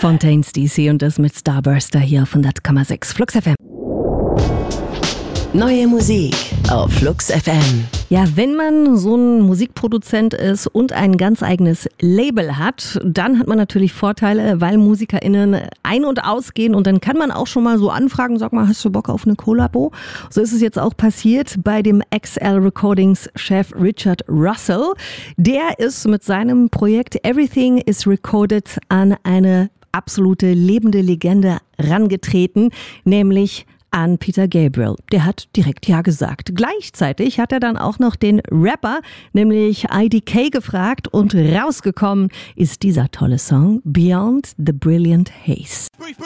Fontaines DC und das mit Starburster hier auf 100,6 Flux FM. Neue Musik auf Flux FM. Ja, wenn man so ein Musikproduzent ist und ein ganz eigenes Label hat, dann hat man natürlich Vorteile, weil MusikerInnen ein- und ausgehen und dann kann man auch schon mal so anfragen, sag mal, hast du Bock auf eine Kollabo? So ist es jetzt auch passiert bei dem XL Recordings Chef Richard Russell. Der ist mit seinem Projekt Everything is Recorded an eine absolute lebende Legende rangetreten, nämlich an Peter Gabriel. Der hat direkt Ja gesagt. Gleichzeitig hat er dann auch noch den Rapper, nämlich IDK, gefragt und rausgekommen ist dieser tolle Song Beyond the Brilliant Haze.